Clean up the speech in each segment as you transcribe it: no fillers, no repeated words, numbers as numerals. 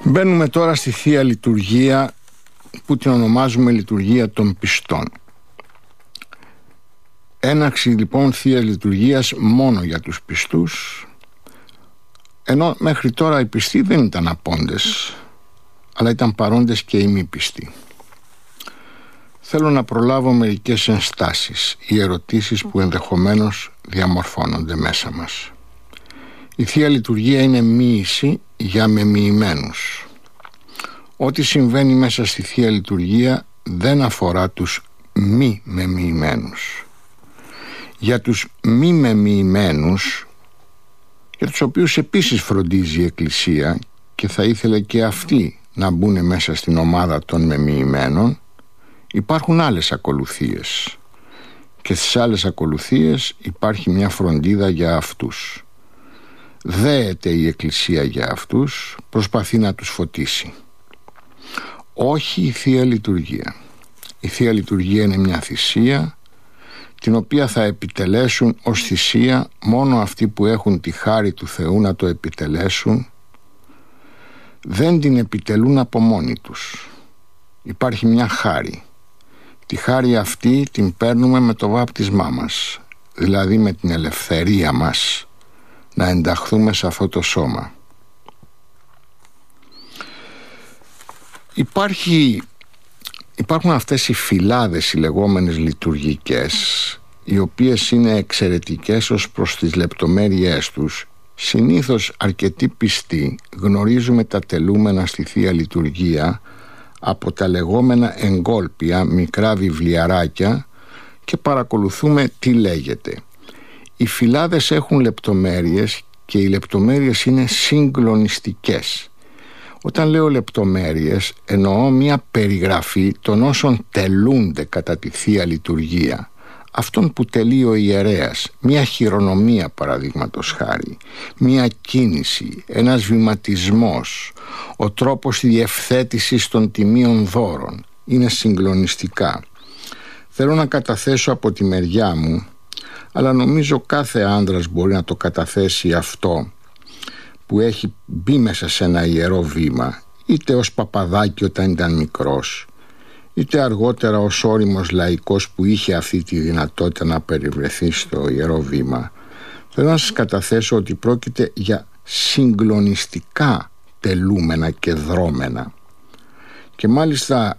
Μπαίνουμε τώρα στη Θεία Λειτουργία που την ονομάζουμε Λειτουργία των Πιστών. Έναρξη λοιπόν Θείας Λειτουργίας μόνο για τους πιστούς, ενώ μέχρι τώρα οι πιστοί δεν ήταν απόντες, αλλά ήταν παρόντες και οι μη πιστοί. Θέλω να προλάβω μερικές ενστάσεις ή ερωτήσεις που ενδεχομένως διαμορφώνονται μέσα μας. Η Θεία Λειτουργία είναι μοίηση για μεμοιημένους. Ό,τι συμβαίνει μέσα στη Θεία Λειτουργία δεν αφορά τους μη μεμοιημένους. Για τους μη μεμοιημένους, για τους οποίους επίσης φροντίζει η Εκκλησία και θα ήθελε και αυτοί να μπουν μέσα στην ομάδα των μεμοιημένων, υπάρχουν άλλες ακολουθίες. Και στις άλλες ακολουθίες υπάρχει μια φροντίδα για αυτούς. Δέεται η Εκκλησία για αυτούς, προσπαθεί να τους φωτίσει. Όχι η Θεία Λειτουργία. Η Θεία Λειτουργία είναι μια θυσία, την οποία θα επιτελέσουν ως θυσία μόνο αυτοί που έχουν τη χάρη του Θεού να το επιτελέσουν. Δεν την επιτελούν από μόνοι τους. Υπάρχει μια χάρη. Τη χάρη αυτή την παίρνουμε με το βάπτισμά μας, δηλαδή με την ελευθερία μας να ενταχθούμε σε αυτό το σώμα. Υπάρχουν αυτές οι φυλάδες, οι λεγόμενες λειτουργικές, οι οποίες είναι εξαιρετικές ως προς τις λεπτομέρειές τους. Συνήθως αρκετοί πιστοί γνωρίζουμε τα τελούμενα στη Θεία Λειτουργία από τα λεγόμενα εγκόλπια, μικρά βιβλιαράκια, και παρακολουθούμε τι λέγεται. Οι φυλάδες έχουν λεπτομέρειες και οι λεπτομέρειες είναι συγκλονιστικές. Όταν λέω λεπτομέρειες, εννοώ μια περιγραφή των όσων τελούνται κατά τη Θεία Λειτουργία. Αυτόν που τελεί ο ιερέας, μια χειρονομία παραδείγματος χάρη, μια κίνηση, ένας βηματισμός, ο τρόπος διευθέτησης των τιμίων δώρων, είναι συγκλονιστικά. Θέλω να καταθέσω από τη μεριά μου, αλλά νομίζω κάθε άντρας μπορεί να το καταθέσει αυτό, που έχει μπει μέσα σε ένα ιερό βήμα, είτε ως παπαδάκι όταν ήταν μικρός, είτε αργότερα ως όριμος λαϊκός που είχε αυτή τη δυνατότητα να περιβρεθεί στο ιερό βήμα. Θέλω να σας καταθέσω ότι πρόκειται για συγκλονιστικά τελούμενα και δρόμενα. Και μάλιστα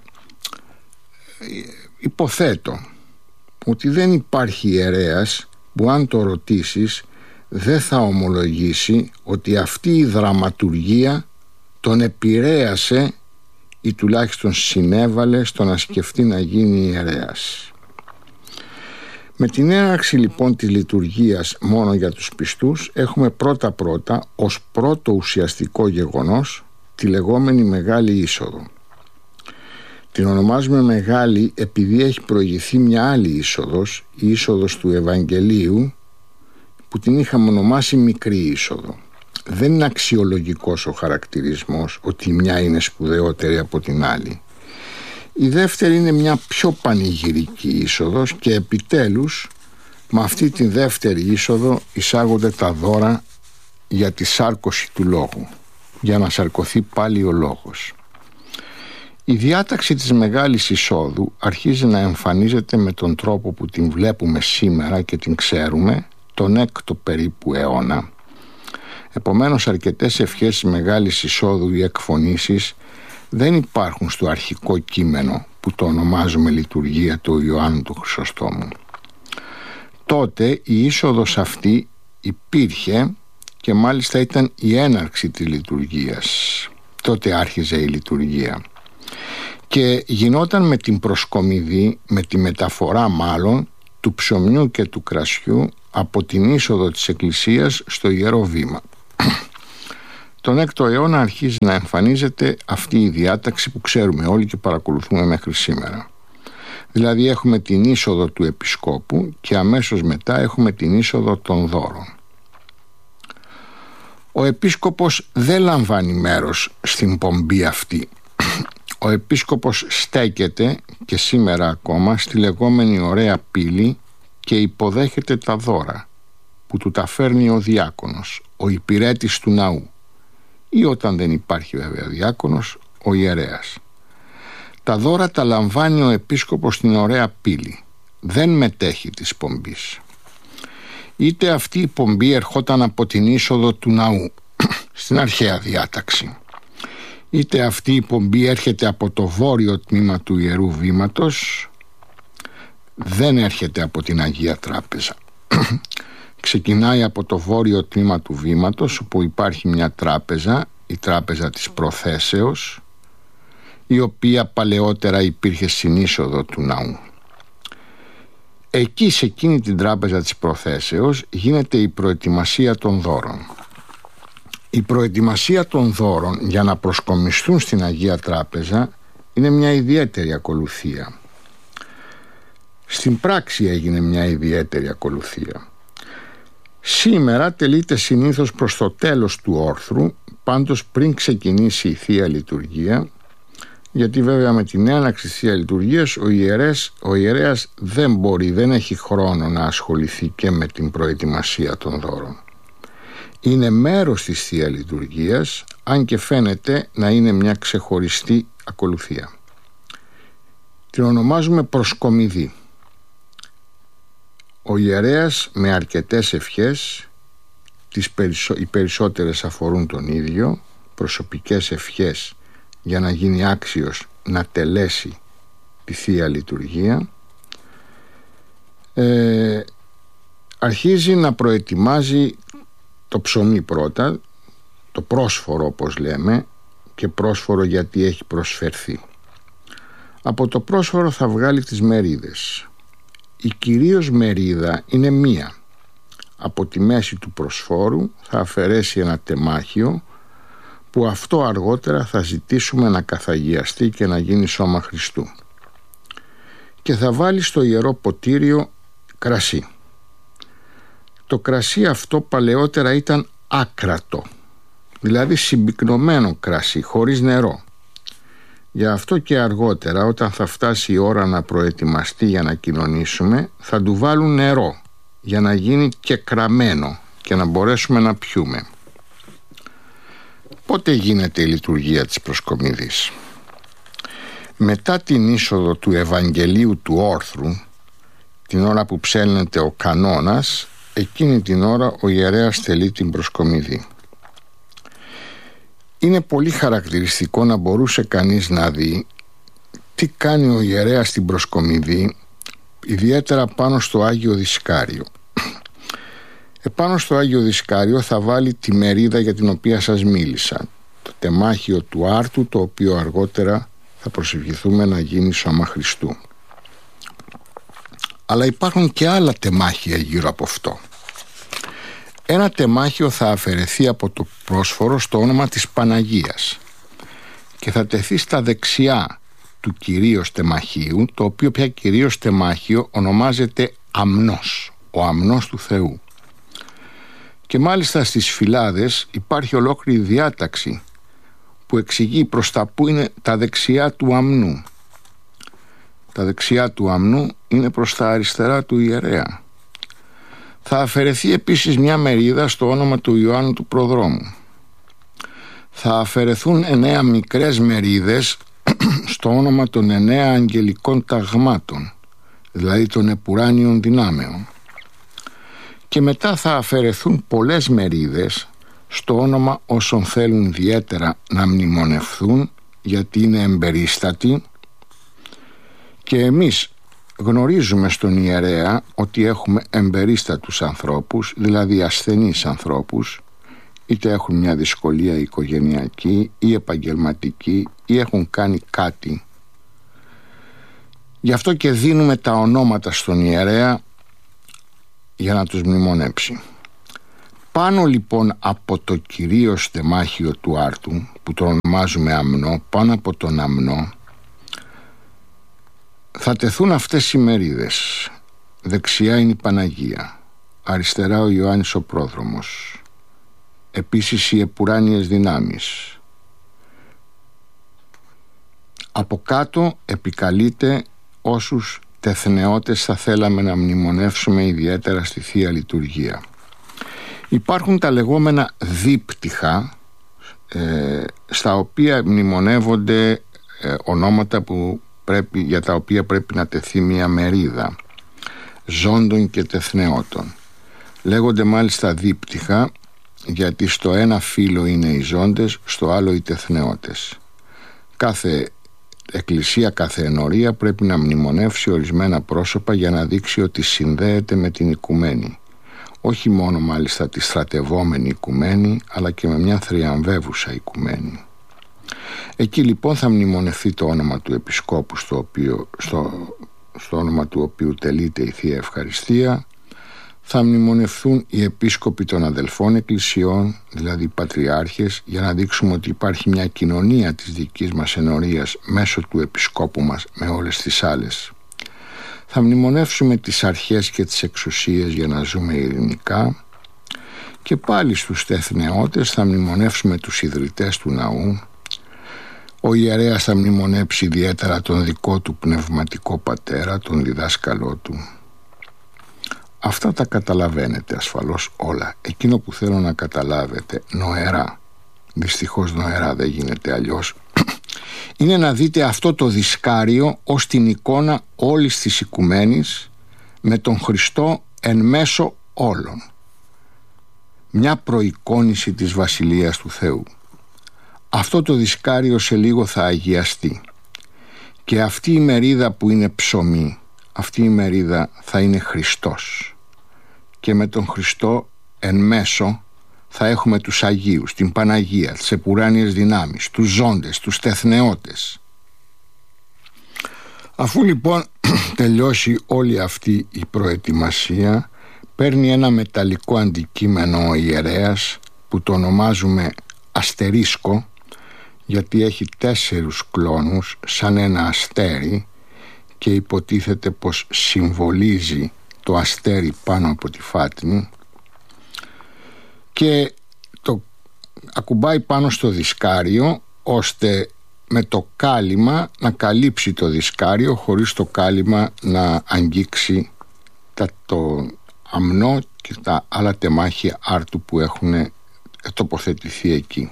υποθέτω ότι δεν υπάρχει ιερέας που αν το ρωτήσεις δεν θα ομολογήσει ότι αυτή η δραματουργία τον επηρέασε ή τουλάχιστον συνέβαλε στο να σκεφτεί να γίνει ιερέας. Με την έναρξη λοιπόν της λειτουργίας μόνο για τους πιστούς έχουμε πρώτα ως πρώτο ουσιαστικό γεγονός τη λεγόμενη Μεγάλη Είσοδο. Την ονομάζουμε μεγάλη επειδή έχει προηγηθεί μια άλλη είσοδος, η είσοδος του Ευαγγελίου, που την είχαμε ονομάσει Μικρή Είσοδο. Δεν είναι αξιολογικός ο χαρακτηρισμός ότι η μια είναι σπουδαιότερη από την άλλη. Η δεύτερη είναι μια πιο πανηγυρική είσοδος και επιτέλους με αυτή τη δεύτερη είσοδο εισάγονται τα δώρα για τη σάρκωση του λόγου, για να σαρκωθεί πάλι ο λόγος. Η διάταξη της Μεγάλης Εισόδου αρχίζει να εμφανίζεται με τον τρόπο που την βλέπουμε σήμερα και την ξέρουμε, τον 6ο περίπου αιώνα. Επομένως αρκετές ευχές Μεγάλης Εισόδου ή εκφωνήσεις δεν υπάρχουν στο αρχικό κείμενο που το ονομάζουμε λειτουργία του Ιωάννου του Χρυσοστόμου. Τότε η είσοδος αυτή υπήρχε και μάλιστα ήταν η έναρξη της λειτουργίας. Τότε άρχιζε η λειτουργία και γινόταν με την προσκομιδή, με τη μεταφορά μάλλον του ψωμιού και του κρασιού από την είσοδο της Εκκλησίας στο Ιερό Βήμα. Τον 6ο αιώνα αρχίζει να εμφανίζεται αυτή η διάταξη που ξέρουμε όλοι και παρακολουθούμε μέχρι σήμερα. Δηλαδή έχουμε την είσοδο του Επισκόπου και αμέσως μετά έχουμε την είσοδο των δώρων. Ο Επίσκοπος δεν λαμβάνει μέρος στην πομπή αυτή. Ο Επίσκοπος στέκεται και σήμερα ακόμα στη λεγόμενη Ωραία Πύλη και υποδέχεται τα δώρα που του τα φέρνει ο διάκονος, ο υπηρέτης του ναού. ή όταν δεν υπάρχει βέβαια διάκονος, ο ιερέας. Τα δώρα τα λαμβάνει ο επίσκοπος στην Ωραία Πύλη. Δεν μετέχει της πομπής. Είτε αυτή η πομπή ερχόταν από την είσοδο του ναού στην αρχαία διάταξη, είτε αυτή η πομπή έρχεται από το βόρειο τμήμα του Ιερού Βήματος, δεν έρχεται από την Αγία Τράπεζα. Ξεκινάει από το βόρειο τμήμα του βήματος, όπου υπάρχει μια τράπεζα, η τράπεζα της Προθέσεως, η οποία παλαιότερα υπήρχε στην είσοδο του ναού. Εκεί, σε εκείνη την τράπεζα της Προθέσεως, γίνεται η προετοιμασία των δώρων. Η προετοιμασία των δώρων για να προσκομιστούν στην Αγία Τράπεζα είναι μια ιδιαίτερη ακολουθία. Στην πράξη έγινε μια ιδιαίτερη ακολουθία. Σήμερα τελείται συνήθως προς το τέλος του όρθρου, πάντως πριν ξεκινήσει η Θεία Λειτουργία, γιατί βέβαια με την έναρξη της Θεία Λειτουργίας ο ιερέας δεν έχει χρόνο να ασχοληθεί και με την προετοιμασία των δώρων. Είναι μέρος της Θεία Λειτουργίας, αν και φαίνεται να είναι μια ξεχωριστή ακολουθία. Την ονομάζουμε προσκομιδή. Ο ιερέας με αρκετές ευχές, οι περισσότερες αφορούν τον ίδιο, προσωπικές ευχές για να γίνει άξιος να τελέσει τη Θεία Λειτουργία, αρχίζει να προετοιμάζει το ψωμί πρώτα, το πρόσφορο όπως λέμε, και πρόσφορο γιατί έχει προσφερθεί. Από το πρόσφορο θα βγάλει τις μερίδες. Η κυρίως μερίδα είναι μία. Από τη μέση του προσφόρου θα αφαιρέσει ένα τεμάχιο, που αυτό αργότερα θα ζητήσουμε να καθαγιαστεί και να γίνει σώμα Χριστού. Και θα βάλει στο ιερό ποτήριο κρασί. Το κρασί αυτό παλαιότερα ήταν άκρατο, δηλαδή συμπυκνωμένο κρασί, χωρίς νερό. Γι' αυτό και αργότερα, όταν θα φτάσει η ώρα να προετοιμαστεί για να κοινωνήσουμε, θα του βάλουν νερό για να γίνει και κραμμένο και να μπορέσουμε να πιούμε. Πότε γίνεται η λειτουργία της προσκομιδής? Μετά την είσοδο του Ευαγγελίου του όρθρου, την ώρα που ψέλνεται ο κανόνας, εκείνη την ώρα ο ιερέας τελεί την προσκομιδή. Είναι πολύ χαρακτηριστικό να μπορούσε κανείς να δει τι κάνει ο ιερέας στην προσκομιδή, ιδιαίτερα πάνω στο Άγιο Δισκάριο. Επάνω στο Άγιο Δισκάριο θα βάλει τη μερίδα για την οποία σας μίλησα, το τεμάχιο του άρτου, το οποίο αργότερα θα προσευχηθούμε να γίνει σώμα Χριστού. Αλλά υπάρχουν και άλλα τεμάχια γύρω από αυτό. Ένα τεμάχιο θα αφαιρεθεί από το πρόσφορο στο όνομα της Παναγίας και θα τεθεί στα δεξιά του κυρίως τεμαχίου, το οποίο πια κυρίως τεμάχιο ονομάζεται αμνός, ο αμνός του Θεού. Και μάλιστα στις φυλάδες υπάρχει ολόκληρη διάταξη που εξηγεί προς τα που είναι τα δεξιά του αμνού. Τα δεξιά του αμνού είναι προς τα αριστερά του ιερέα. Θα αφαιρεθεί επίσης μια μερίδα στο όνομα του Ιωάννου του Προδρόμου. Θα αφαιρεθούν 9 μικρές μερίδες στο όνομα των 9 αγγελικών ταγμάτων, δηλαδή των επουράνιων δυνάμεων. Και μετά θα αφαιρεθούν πολλές μερίδες στο όνομα όσων θέλουν ιδιαίτερα να μνημονευθούν, γιατί είναι εμπερίστατοι. Και εμείς γνωρίζουμε στον ιερέα ότι έχουμε εμπερίστατους ανθρώπους, δηλαδή ασθενείς ανθρώπους, είτε έχουν μια δυσκολία οικογενειακή ή επαγγελματική ή έχουν κάνει κάτι. Γι' αυτό και δίνουμε τα ονόματα στον ιερέα για να τους μνημονέψει. Πάνω λοιπόν από το κυρίως τεμάχιο του άρτου, που το ονομάζουμε αμνό, πάνω από τον αμνό θα τεθούν αυτές οι μερίδες. Δεξιά είναι η Παναγία, αριστερά ο Ιωάννης ο Πρόδρομος, επίσης οι επουράνιες δυνάμεις. Από κάτω επικαλείται όσους τεθνεώτες θα θέλαμε να μνημονεύσουμε ιδιαίτερα στη Θεία Λειτουργία. Υπάρχουν τα λεγόμενα δίπτυχα στα οποία μνημονεύονται ονόματα για τα οποία πρέπει να τεθεί μια μερίδα ζώντων και τεθνεώτων. Λέγονται μάλιστα δίπτυχα, γιατί στο ένα φύλλο είναι οι ζώντες, στο άλλο οι τεθνεώτες. Κάθε εκκλησία, κάθε ενορία πρέπει να μνημονεύσει ορισμένα πρόσωπα για να δείξει ότι συνδέεται με την οικουμένη. Όχι μόνο μάλιστα τη στρατευόμενη οικουμένη, αλλά και με μια θριαμβεύουσα οικουμένη. Εκεί λοιπόν θα μνημονευτεί το όνομα του επισκόπου στο όνομα του οποίου τελείται η Θεία Ευχαριστία. Θα μνημονευθούν οι επίσκοποι των αδελφών εκκλησιών, δηλαδή οι πατριάρχες, για να δείξουμε ότι υπάρχει μια κοινωνία της δικής μας ενορίας μέσω του επισκόπου μας με όλες τις άλλες. Θα μνημονεύσουμε τις αρχές και τις εξουσίες για να ζούμε ειρηνικά, και πάλι στους τεθνεώτες θα μνημονεύσουμε τους ιδρυτές του ναού. Ο ιερέας θα μνημονέψει ιδιαίτερα τον δικό του πνευματικό πατέρα, τον διδάσκαλό του. Αυτά τα καταλαβαίνετε ασφαλώς όλα. Εκείνο που θέλω να καταλάβετε νοερά, δυστυχώς νοερά, δεν γίνεται αλλιώς, είναι να δείτε αυτό το δισκάριο ως την εικόνα όλης της οικουμένης, με τον Χριστό εν μέσω όλων. Μια προεικόνηση της Βασιλείας του Θεού. Αυτό το δισκάριο σε λίγο θα αγιαστεί, και αυτή η μερίδα που είναι ψωμί, αυτή η μερίδα θα είναι Χριστός, και με τον Χριστό εν μέσω θα έχουμε τους Αγίους, την Παναγία, τις επουράνιες δυνάμεις, τους ζώντες, τους τεθνεώτες. Αφού λοιπόν τελειώσει όλη αυτή η προετοιμασία, παίρνει ένα μεταλλικό αντικείμενο ο ιερέας, που το ονομάζουμε αστερίσκο, γιατί έχει 4 κλόνους σαν ένα αστέρι, και υποτίθεται πως συμβολίζει το αστέρι πάνω από τη φάτνη, και το ακουμπάει πάνω στο δισκάριο, ώστε με το κάλυμα να καλύψει το δισκάριο, χωρίς το κάλυμα να αγγίξει το αμνό και τα άλλα τεμάχια άρτου που έχουν τοποθετηθεί εκεί.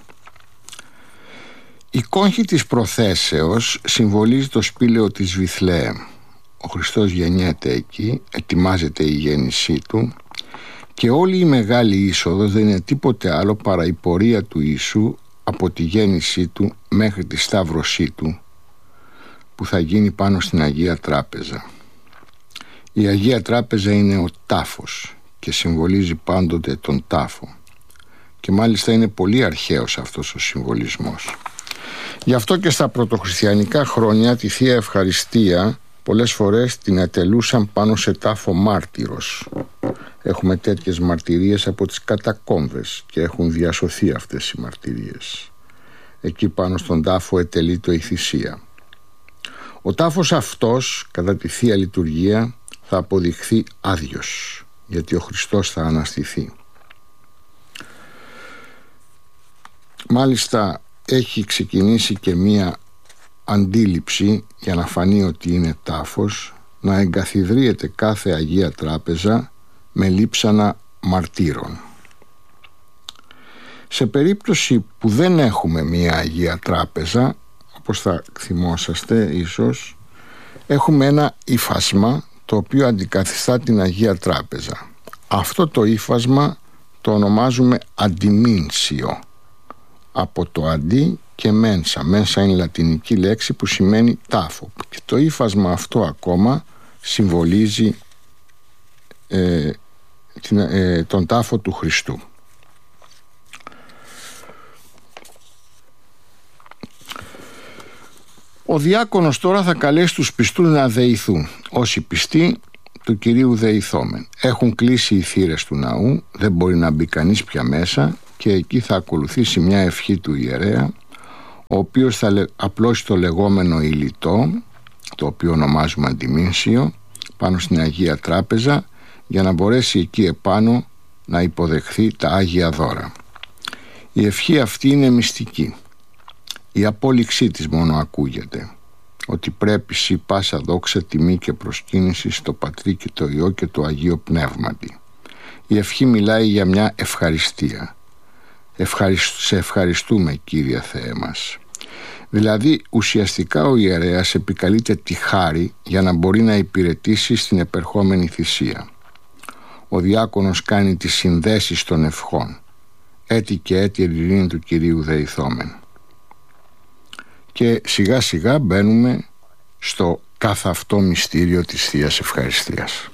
Η κόγχη της προθέσεως συμβολίζει το σπήλαιο της Βιθλεέμ. Ο Χριστός γεννιέται εκεί, ετοιμάζεται η γέννησή του, και όλη η μεγάλη είσοδος δεν είναι τίποτε άλλο παρά η πορεία του Ιησού από τη γέννησή του μέχρι τη σταύρωσή του, που θα γίνει πάνω στην Αγία Τράπεζα. Η Αγία Τράπεζα είναι ο τάφος και συμβολίζει πάντοτε τον τάφο, και μάλιστα είναι πολύ αρχαίος αυτός ο συμβολισμός. Γι' αυτό και στα πρωτοχριστιανικά χρόνια τη Θεία Ευχαριστία πολλές φορές την ατελούσαν πάνω σε τάφο μάρτυρος. Έχουμε τέτοιες μαρτυρίες από τις κατακόμβες και έχουν διασωθεί αυτές οι μαρτυρίες. Εκεί πάνω στον τάφο ετελείτο η θυσία. Ο τάφος αυτός κατά τη Θεία Λειτουργία θα αποδειχθεί άδειος, γιατί ο Χριστός θα αναστηθεί. Μάλιστα έχει ξεκινήσει και μία αντίληψη, για να φανεί ότι είναι τάφος, να εγκαθιδρύεται κάθε Αγία Τράπεζα με λείψανα μαρτύρων. Σε περίπτωση που δεν έχουμε μία Αγία Τράπεζα, όπως θα θυμόσαστε ίσως, έχουμε ένα ύφασμα το οποίο αντικαθιστά την Αγία Τράπεζα. Αυτό το ύφασμα το ονομάζουμε αντιμήνσιο, από το αντί και μένσα. Μένσα είναι λατινική λέξη που σημαίνει τάφο, και το ύφασμα αυτό ακόμα συμβολίζει τον τάφο του Χριστού. Ο διάκονος τώρα θα καλέσει τους πιστούς να δεηθούν. Όσοι πιστοί του Κυρίου δεηθόμεν. Έχουν κλείσει οι θύρες του ναού, δεν μπορεί να μπει κανείς πια μέσα, και εκεί θα ακολουθήσει μια ευχή του ιερέα, ο οποίος θα απλώσει το λεγόμενο υλιτό, το οποίο ονομάζουμε αντιμήνσιο, πάνω στην Αγία Τράπεζα, για να μπορέσει εκεί επάνω να υποδεχθεί τα Άγια δώρα. Η ευχή αυτή είναι μυστική. Η απόλυξή της μόνο ακούγεται, ότι πρέπει σοι πάσα δόξα, τιμή και προσκύνηση στο Πατρί και το Υιό και το Αγίο Πνεύματι. Η ευχή μιλάει για μια ευχαριστία. Σε ευχαριστούμε, Κύριε Θεέ μας. Δηλαδή ουσιαστικά ο ιερέας επικαλείται τη χάρη για να μπορεί να υπηρετήσει στην επερχόμενη θυσία. Ο διάκονος κάνει τις συνδέσεις των ευχών. Έτη και έτη ειρήνη του Κυρίου δεηθόμεν. Και σιγά σιγά μπαίνουμε στο καθ' αυτό μυστήριο της Θείας Ευχαριστίας.